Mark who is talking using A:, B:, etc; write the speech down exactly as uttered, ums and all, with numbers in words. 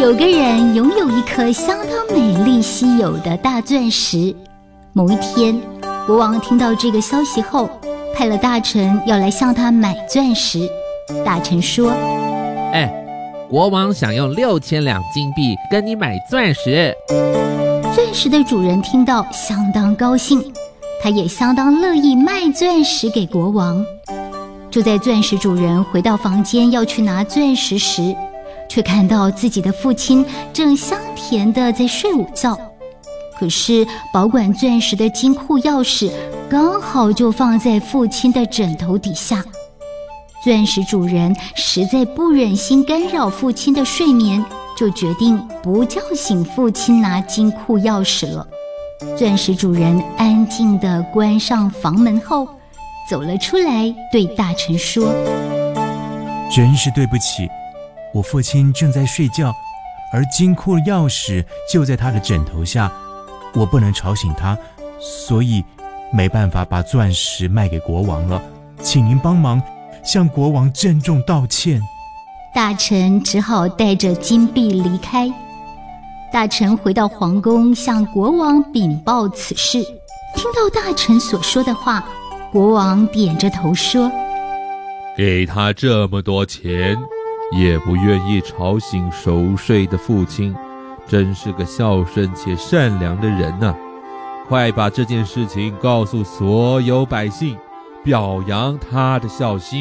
A: 有个人拥有一颗相当美丽稀有的大钻石。某一天，国王听到这个消息后，派了大臣要来向他买钻石。大臣说：
B: 哎，国王想用六千两金币跟你买钻石。
A: 钻石的主人听到相当高兴，他也相当乐意卖钻石给国王。就在钻石主人回到房间要去拿钻石时，却看到自己的父亲正香甜地在睡午觉。可是保管钻石的金库钥匙刚好就放在父亲的枕头底下。钻石主人实在不忍心干扰父亲的睡眠，就决定不叫醒父亲拿金库钥匙了。钻石主人安静地关上房门后，走了出来，对大臣说：
C: 真是对不起，我父亲正在睡觉，而金库钥匙就在他的枕头下，我不能吵醒他，所以没办法把钻石卖给国王了，请您帮忙向国王郑重道歉。
A: 大臣只好带着金币离开。大臣回到皇宫，向国王禀报此事。听到大臣所说的话，国王点着头说：
D: 给他这么多钱，也不愿意吵醒熟睡的父亲，真是个孝顺且善良的人啊！快把这件事情告诉所有百姓，表扬他的孝心。